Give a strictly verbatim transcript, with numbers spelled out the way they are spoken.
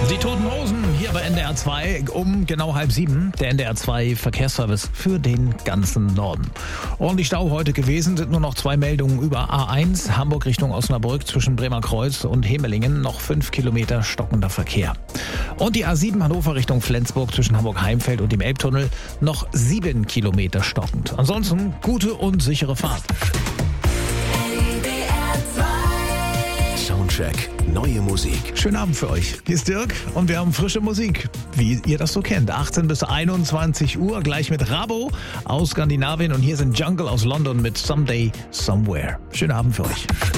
Die Toten Hosen hier bei N D R zwei um genau halb sieben. Der N D R zwei Verkehrsservice für den ganzen Norden. Ordentlich Stau heute gewesen, sind nur noch zwei Meldungen über A eins, Hamburg Richtung Osnabrück zwischen Bremerkreuz und Hemelingen, noch fünf Kilometer stockender Verkehr. Und die A sieben Hannover Richtung Flensburg zwischen Hamburg-Heimfeld und dem Elbtunnel, noch sieben Kilometer stockend. Ansonsten gute und sichere Fahrt. Soundcheck, neue Musik. Schönen Abend für euch. Hier ist Dirk und wir haben frische Musik, wie ihr das so kennt. achtzehn bis einundzwanzig Uhr, gleich mit Rabo aus Skandinavien. Und hier sind Jungle aus London mit Someday, Somewhere. Schönen Abend für euch.